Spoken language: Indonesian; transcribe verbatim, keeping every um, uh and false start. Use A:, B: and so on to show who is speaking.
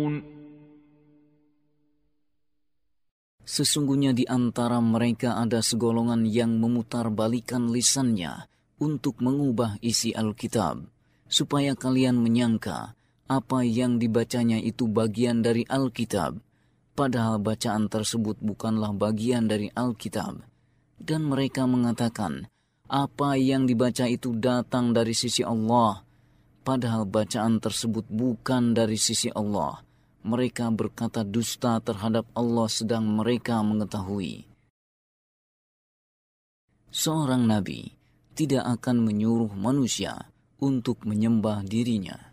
A: Sesungguhnya di antara mereka ada segolongan yang memutarbalikan lisannya untuk mengubah isi Alkitab, supaya kalian menyangka apa yang dibacanya itu bagian dari Alkitab, padahal bacaan tersebut bukanlah bagian dari Alkitab. Dan mereka mengatakan, apa yang dibaca itu datang dari sisi Allah, padahal bacaan tersebut bukan dari sisi Allah. Mereka berkata dusta terhadap Allah sedang mereka mengetahui. Seorang nabi tidak akan menyuruh manusia untuk menyembah dirinya.